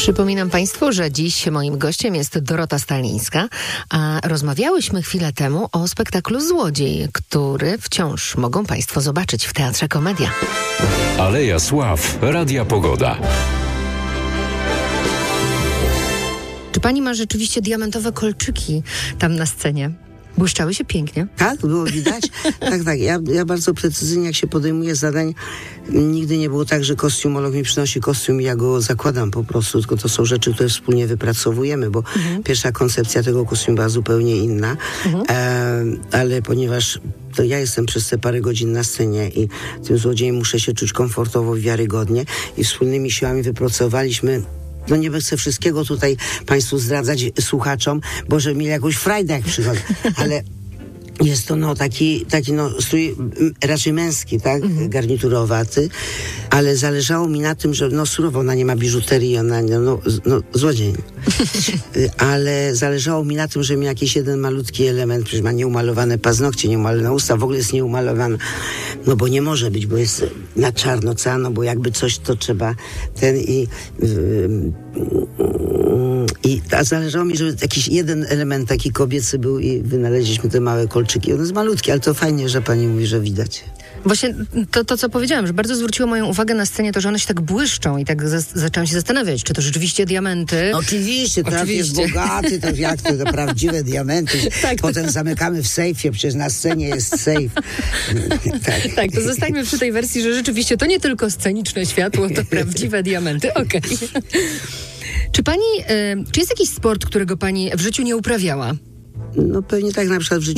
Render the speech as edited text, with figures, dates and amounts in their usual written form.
Przypominam Państwu, że dziś moim gościem jest Dorota Stalińska, a rozmawiałyśmy chwilę temu o spektaklu Złodziej, który wciąż mogą Państwo zobaczyć w Teatrze Komedia. Aleja Sław, Radia Pogoda. Czy Pani ma rzeczywiście diamentowe kolczyki tam na scenie? Błyszczały się pięknie. Tak, było widać. Tak. Ja bardzo precyzyjnie, jak się podejmuję zadań, nigdy nie było tak, że kostiumolog mi przynosi kostium i ja go zakładam po prostu, tylko to są rzeczy, które wspólnie wypracowujemy, bo pierwsza koncepcja tego kostiumu była zupełnie inna, ale ponieważ to ja jestem przez te parę godzin na scenie i tym złodziejem muszę się czuć komfortowo i wiarygodnie i wspólnymi siłami wypracowaliśmy. No nie chcę wszystkiego tutaj Państwu zdradzać, słuchaczom, bo żeby mieli jakąś frajdę, jak przychodzą, ale jest to taki strój raczej męski, tak, garniturowaty, ale zależało mi na tym, że surowo ona nie ma biżuterii, ona złodziej. Ale zależało mi na tym, że mi jakiś jeden malutki element, przecież ma nieumalowane paznokcie, nieumalowane usta, w ogóle jest nieumalowana, bo nie może być, bo jest na czarno cała, bo jakby coś to trzeba a zależało mi, żeby jakiś jeden element taki kobiecy był i wynaleźliśmy te małe kolczyki. One jest malutkie, ale to fajnie, że pani mówi, że widać. Właśnie to, co powiedziałam, że bardzo zwróciło moją uwagę na scenie to, że one się tak błyszczą i tak zaczęłam się zastanawiać, czy to rzeczywiście diamenty. Oczywiście, teatr jest bogaty, to jak to prawdziwe diamenty. Tak, potem zamykamy w sejfie, przecież na scenie jest sejf. Tak, to zostańmy przy tej wersji, że rzeczywiście to nie tylko sceniczne światło, to prawdziwe diamenty. Okej. Czy jest jakiś sport, którego pani w życiu nie uprawiała? No pewnie tak, na przykład w życiu